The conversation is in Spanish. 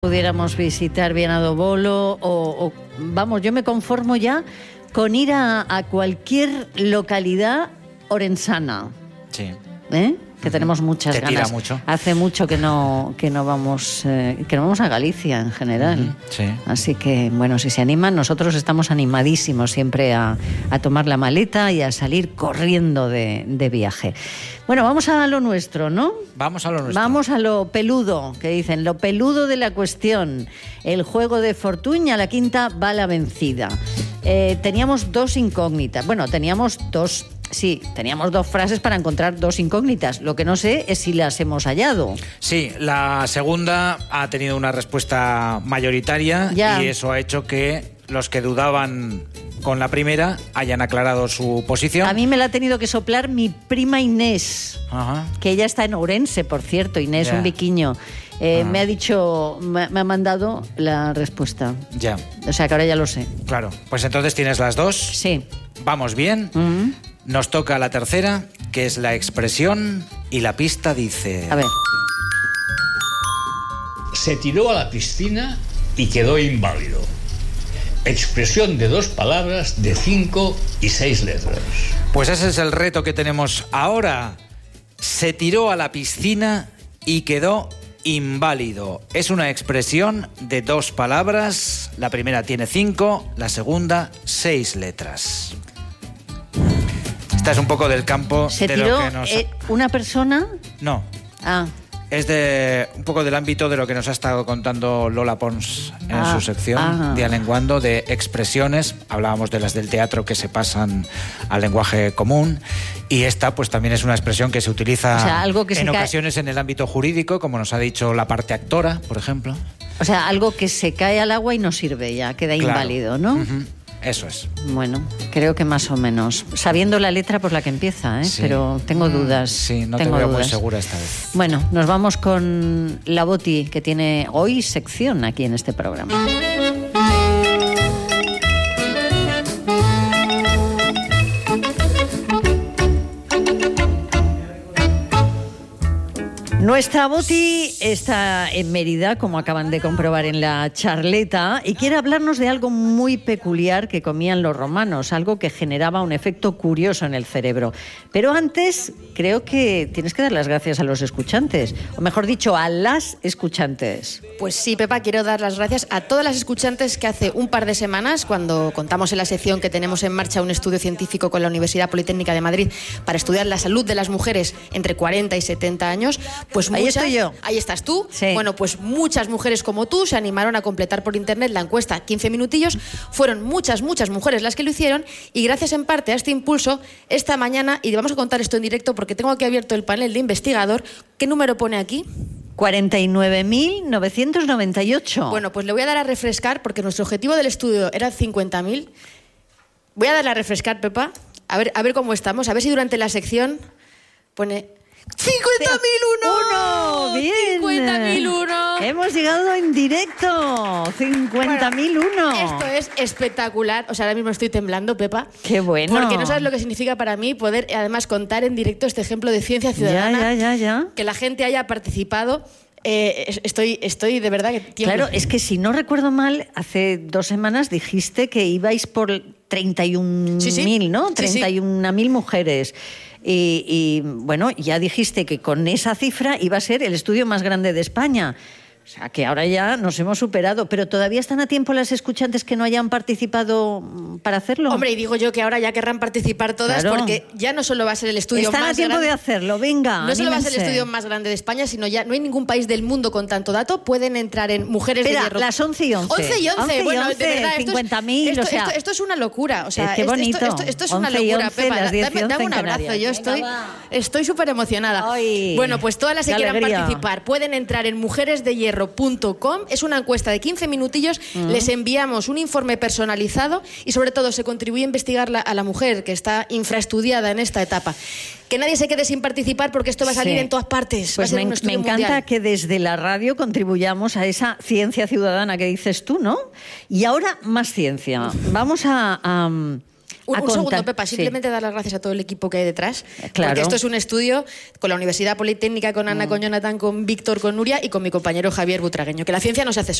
Pudiéramos visitar Viana do Bolo o vamos, yo me conformo ya con ir a cualquier localidad orensana. Sí. Que tenemos muchas Te ganas. tira mucho. Hace mucho que no vamos a Galicia en general. Sí. Así que, bueno, si se animan, nosotros estamos animadísimos siempre a tomar la maleta y a salir corriendo de viaje. Bueno, vamos a lo nuestro, ¿no? Vamos a lo nuestro. Vamos a lo peludo, que dicen, lo peludo de la cuestión. El juego de fortuna, la quinta va la vencida. Teníamos dos incógnitas. Bueno, teníamos dos frases para encontrar dos incógnitas. Lo que no sé es si las hemos hallado. Sí, la segunda ha tenido una respuesta mayoritaria y eso ha hecho que los que dudaban con la primera hayan aclarado su posición. A mí me la ha tenido que soplar mi prima Inés, que ella está en Ourense, por cierto, Inés, un viquiño. Me ha dicho, me ha mandado la respuesta. Ya. O sea que ahora ya lo sé. Claro, pues entonces tienes las dos. Sí. Vamos bien. Nos toca la tercera, que es la expresión, y la pista dice... A ver. Se tiró a la piscina y quedó inválido. Expresión de dos palabras de 5 y 6 letras. Pues ese es el reto que tenemos ahora. Se tiró a la piscina y quedó inválido. Es una expresión de dos palabras. La primera tiene 5, la segunda 6 letras. Esta es un poco del campo de lo que nos... ¿Se tiró una persona? No. Ah. Es de un poco del ámbito de lo que nos ha estado contando Lola Pons en su sección Dialenguando, de expresiones. Hablábamos de las del teatro que se pasan al lenguaje común, y esta pues también es una expresión que se utiliza en ocasiones en el ámbito jurídico, como nos ha dicho la parte actora, por ejemplo. O sea, algo que se cae al agua y no sirve ya, queda inválido, ¿no? Eso es. Bueno, creo que más o menos. Sabiendo la letra por la que empieza, sí. Pero tengo dudas. Sí, no te veo muy segura esta vez. Bueno, nos vamos con la Boti, que tiene hoy sección aquí en este programa. Nuestra Boti está en Mérida, como acaban de comprobar en la charleta, y quiere hablarnos de algo muy peculiar que comían los romanos, algo que generaba un efecto curioso en el cerebro. Pero antes, creo que tienes que dar las gracias a los escuchantes, o mejor dicho, a las escuchantes. Pues sí, Pepa, quiero dar las gracias a todas las escuchantes que hace un par de semanas, cuando contamos en la sección que tenemos en marcha un estudio científico con la Universidad Politécnica de Madrid para estudiar la salud de las mujeres entre 40 y 70 años, pues ahí estoy yo. Ahí estás tú. Sí. Bueno, pues muchas mujeres como tú se animaron a completar por internet la encuesta 15 minutillos. Fueron muchas mujeres las que lo hicieron, y gracias en parte a este impulso, esta mañana, y vamos a contar esto en directo porque tengo aquí abierto el panel de investigador. ¿Qué número pone aquí? 49.998. Bueno, pues le voy a dar a refrescar porque nuestro objetivo del estudio era 50.000. Voy a darle a refrescar, Pepa, a ver cómo estamos, a ver si durante la sección pone... ¡50.001! ¡Bien! 50.001. Hemos llegado en directo. 50.001. Esto es espectacular. O sea, ahora mismo estoy temblando, Pepa. ¡Qué bueno! Porque no sabes lo que significa para mí poder, además, contar en directo este ejemplo de ciencia ciudadana. Ya. Que la gente haya participado. Estoy de verdad que tiemblo. Claro, es que si no recuerdo mal, hace 2 semanas dijiste que ibais por 31.000, ¿no? 31.000 mujeres. Y bueno, ya dijiste que con esa cifra iba a ser el estudio más grande de España. O sea, que ahora ya nos hemos superado. ¿Pero todavía están a tiempo las escuchantes que no hayan participado para hacerlo? Hombre, y digo yo que ahora ya querrán participar todas, claro, porque ya no solo va a ser el estudio más grande... Están a tiempo de hacerlo, venga, No solo va a ser el anímense. estudio más grande de España, sino ya no hay ningún país del mundo con tanto dato. Pueden entrar en Mujeres de Hierro. Las 11 y 11. 11 y 11, bueno, de verdad, 50.000, o sea... Esto es una locura, o sea... Qué bonito. Esto es una 11 y locura, 11, Pepa. las 10 y 11 Dame un en abrazo, Canarias. yo estoy súper emocionada. Ay, bueno, pues todas las que quieran alegría. participar pueden entrar en mujeresdehierro.com. Es una encuesta de 15 minutillos, les enviamos un informe personalizado y sobre todo se contribuye a investigar a la mujer que está infraestudiada en esta etapa. Que nadie se quede sin participar porque esto va a salir en todas partes. Pues me encanta mundial. Que desde la radio contribuyamos a esa ciencia ciudadana que dices tú, ¿no? Y ahora más ciencia. Vamos a Un segundo, Pepa, simplemente dar las gracias a todo el equipo que hay detrás, claro. porque esto es un estudio con la Universidad Politécnica, con Ana, con Jonathan, con Víctor, con Nuria y con mi compañero Javier Butragueño, que la ciencia no se hace sola.